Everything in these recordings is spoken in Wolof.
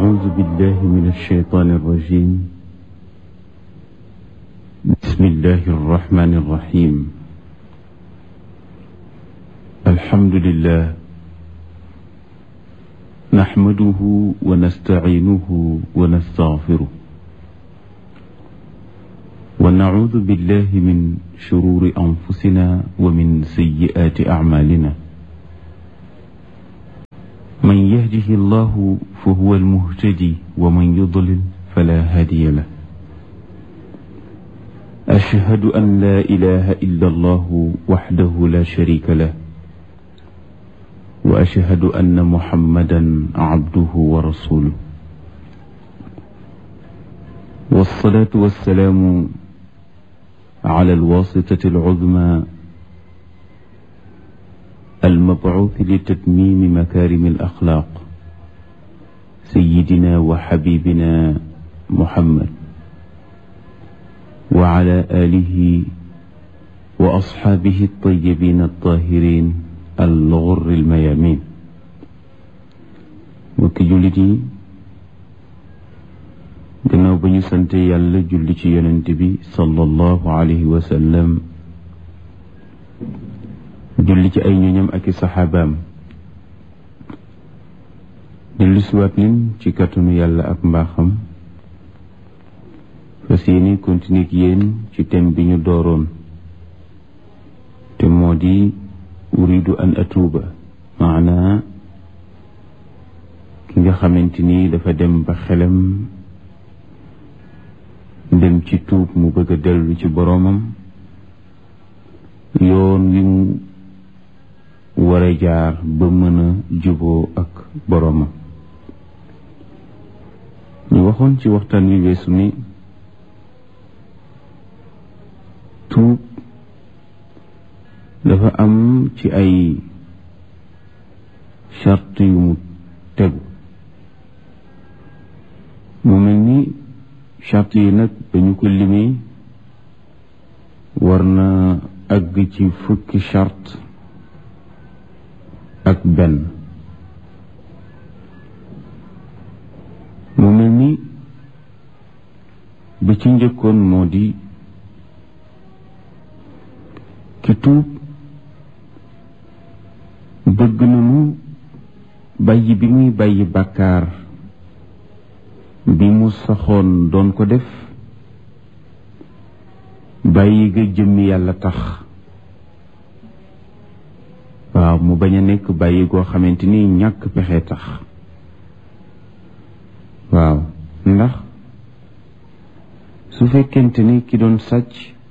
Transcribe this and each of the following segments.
أعوذ بالله من الشيطان الرجيم. بسم الله الرحمن الرحيم. الحمد لله نحمده ونستعينه ونستغفره ونعوذ بالله من شرور أنفسنا ومن سيئات أعمالنا. من يهده الله فهو المهتدي ومن يضلل فلا هادي له. أشهد أن لا إله إلا الله وحده لا شريك له، وأشهد أن محمدا عبده ورسوله، والصلاة والسلام على الواسطة العظمى المبعوث لتتميم مكارم الأخلاق سيدنا وحبيبنا محمد وعلى آله وأصحابه الطيبين الطاهرين الغر الميامين. mbokki jullit yi, gannaaw ba ñu sante yàlla julli ci yonent bi sallallahu alayhi wa sallam, julli ci ay ñoñam ak i saxaabaam, dellu siwaat nin ci kàttanu yàlla ak mbaaxam fas yéene continuer ak yéen ci thème bi ñu dooroon te moo di uridu an atuuba, maanaa ki nga xamante ni dafa dem ba xelam dem ci tuub, mu bëgg a dellu ci boroomam, yoon wi mu war a jaar ba mën a juboo ak boroomam. ñu waxoon ci waxtaan wi weesu ni tuub dafa am ci ay charte yu mu tegu. mu mel ni charte yi nag dañu ko limee war na àgg ci fukki charte ak benn. mu mel ni bi ci njëkkoon moo di ki tuub bëgg nañu bàyyi bi muy bàyyi bàkkaar bi mu saxoon doon ko def, bàyyi ga jëmmi yàlla tax. waaw, mu bañ a nekk bàyyi goo xamante ni ñàkk pexe tax. waaw, ndax su fekkente ni ki doon sàcc,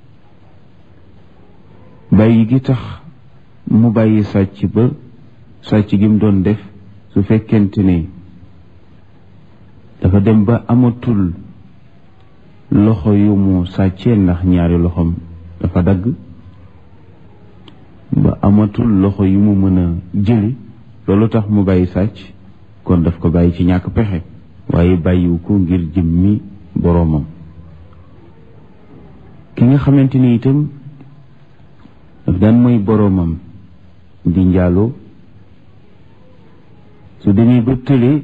bàyyi gi tax mu bàyyi sàcc ba sàcc gi mu doon def, su fekkente ni dafa dem ba amatul loxo yu mu sàccee ndax ñaari loxoom dafa dagg, ba amatul loxo yu mu mën a jëli, loolu tax mu bàyyi sàcc, kon daf ko bàyyi ci ñàkk pexe, waaye bàyyiwu ko ngir jëmmi boroomam. ki nga xamante ni itam daf daan mooy boroomam di njaaloo, su demee ba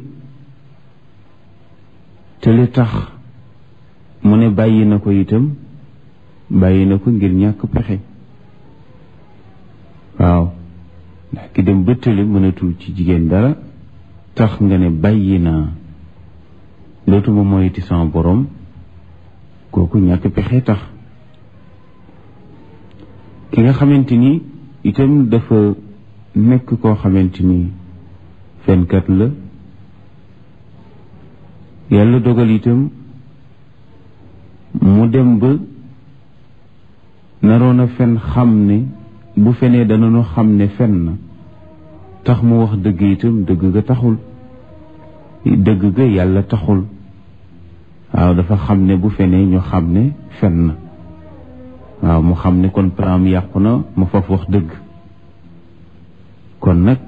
tële tax mu ne bàyyi na ko itam, bàyyi na ko ngir ñàkk pexe. waaw, ndax ki dem ba tële mënatul ci jigéen dara tax nga ne bàyyi naa, dootuma moyiti sama borom, kooku ñàkk pexe tax. ki nga xamante ni itam dafa nekk koo xamante ni fenkat la, yàlla dogal itam mu dem ba naroon a fen, xam ne bu fenee danañu xam ne fen na, tax mu wax dëgg itam dëgg ga taxul, dëgg ga yàlla taxul. waaw, dafa xam ne bu fenee ñu xam ne fen na. waaw, mu xam ne kon plan yàqu na, mu faf wax dëgg. kon nag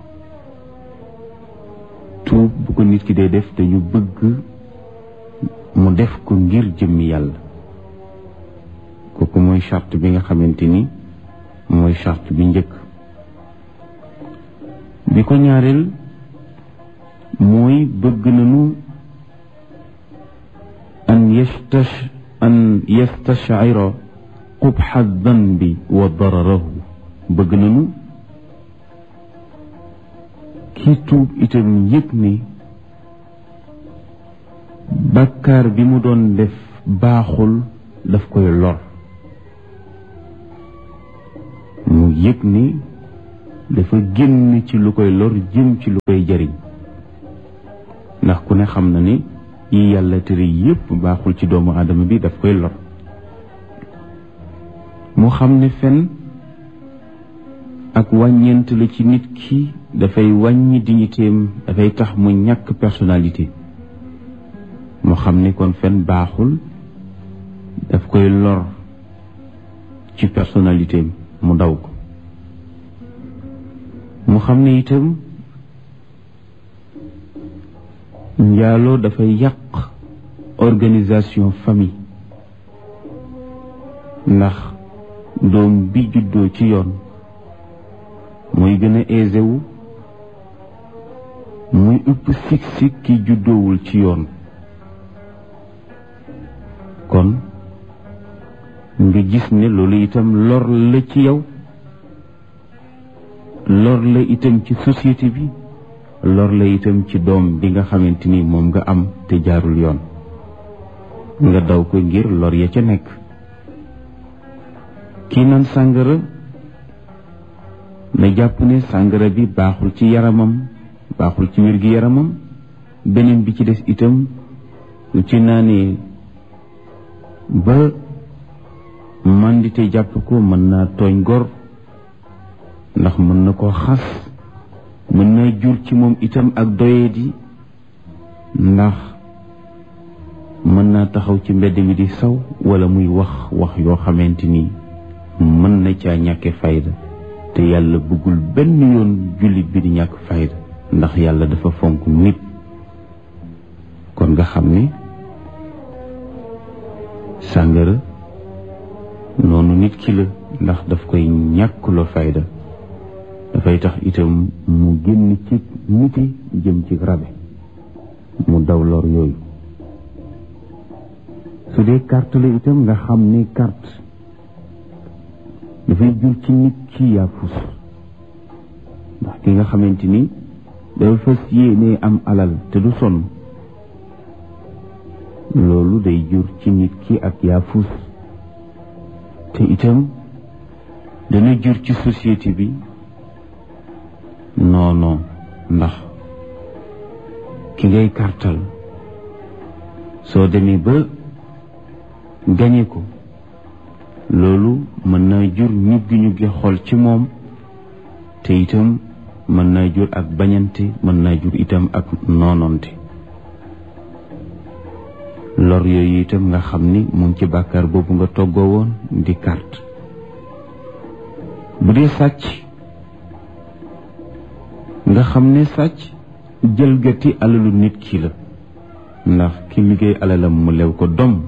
tuub bu ko nit ki dee def, dañu bëgg mu def ko ngir jëmmi yàlla. kooku mooy charte bi nga xamante ni mooy charte bi njëkk. bi ko ñaareel mooy bëgg nañu yastashira qubxa danbi wa dararahu bëgg nañu kii tuub itam yëg ni bàkkaar bi mu doon def baaxul daf koy lor mu yëg ni dafa génn ci lu koy lor jëm ci lu koy jariñ ndax ku ne xam na ni yi yàlla tere yépp baaxul ci doomu aadama bi daf koy lor mu xam ne fen ak wàññeent la ci nit ki dafay wàññi dignitéem dafay tax mu ñàkk personnalité mu xam ni kon fen baaxul daf koy lor ci personnalitéem mu daw ko mu xam ne itam njaaloo dafay yàq organisation famille ndax doom bi juddoo ci yoon muy gën a aisé wu muy ëpp sig ki juddoowul ci yoon kon nga gis ne loolu itam lor la ci yow lor la itam ci société bi lor la itam ci doom bi nga xamante ni moom nga am te jaarul yoon nga daw ko ngir lor ya ca nekk kii naan sàngara na jàpp ne sàngara bi baaxul ci yaramam baaxul ci wér-gi-yaramam beneen bi ci des itam lu ci naanee ba mandite jàpp ko mën naa tooñ gor ndax mën na koo xas mën na jur ci moom itam ak doyadi ndax mën naa taxaw ci mbedd mi di saw wala muy wax yoo xamante ni mën na caa ñàkke fayda te yàlla bëggul benn yoon jullit bi di ñàkk fayda ndax yàlla dafa fonk nit kon nga xam ne sàngara noonu nit ki la ndax daf koy ñàkkloo fayda dafay tax itam mu génn ci niti jëm ci rabe mu daw lor yooyu su dee carte la itam nga xam ne carte dafay jur ci nit ki yaafus ndax ki nga xamante ni dafa fas yéene am alal te du sonn loolu day jur ci nit ki ak yaafus te itam dana jur ci société bi non ndax ki ngay kartal soo demee ba gañe ko loolu mën naa jur ñuggi xol ci moom te itam mën naa jur ak bañante mën naa jur itam ak noononte lor yooyu itam nga xam ni mu ngi ci bàkkaar boobu nga toggoo woon di carte bu dee sàcc nga xam ne sàcc jëlgati alalu nit ki la ndax ki liggéey alalam mu lew ko dom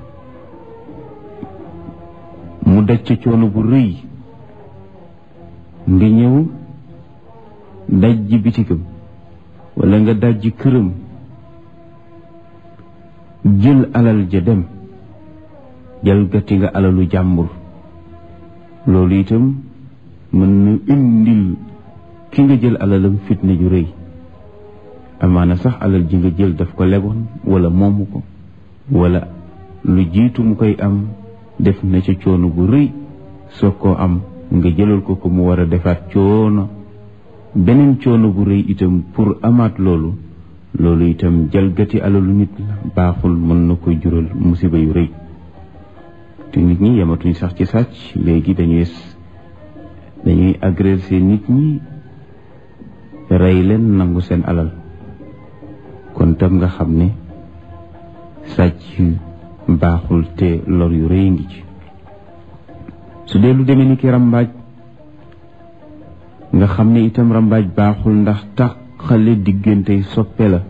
mu daj ca coono bu rëy nga ñëw daj ji bitigam wala nga daj ji këram jël alal ja dem jalgati nga alalu jàmbur loolu itam mën na indil ki nga jël alalam fitna ju rëy amaana sax alal ji nga jël daf ko leboon wala moomu ko wala lu jiitu mu koy am def na ca coono bu rëy soo ko am nga jëlal ko mu war a defaat coono beneen coono bu rëy itam pour amaat loolu itam jalgati alalu nit la baaxul mën na koy jural musiba yu rëy te nit ñi yamatuñ sax ci sàcc léegi dañuy agresser nit ñi rey leen nangu seen alal kon tam nga xam ne sàcc baaxul te lor yu rëy ngi ci su dee lu demee ni ki rambaaj nga xam ne itam rambaaj baaxul ndax tàqale diggante soppe la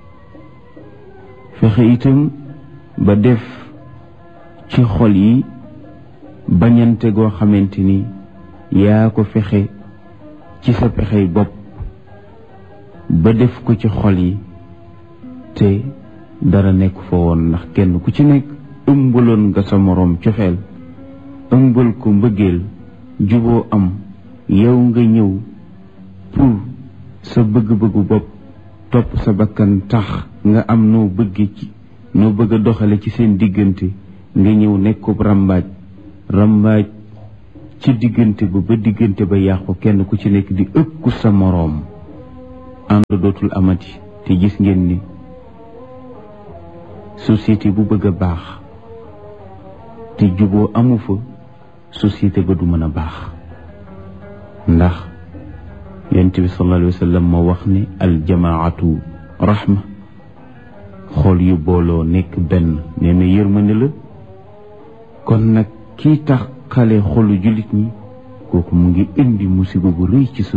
fexe itam ba def ci xol yi bañante goo xamante ni yaa ko fexe ci sa pexey bopp ba def ko ci xol yi te dara nekk fa woon, ndax kenn ku ci nekk ëmbaloon nga sa moroom cofeel, ëmbal ko mbëggeel, juboo am, yow nga ñëw pour sa bëgg-bëggu bopp, topp sa bakkan tax nga am noo bëgg a doxale ci seen diggante, nga ñëw nekkub rambaaj ci diggante ba diggante ba yàqu, kenn ku ci nekk di ëkku sa moroom, ànd dootul amati. te gis ngeen ni société bu bëgg a baax te juboo amu fa, société ba du mën a baax. ndax yonent bi sallallahu alayhi wa sallam moo wax ne aljamaatu rahma, xol yu booloo nekk benn nee na yërmande la. kon nag kii tax xale xolu jullit ñi, kooku mu ngi indi musiba bu rëy ci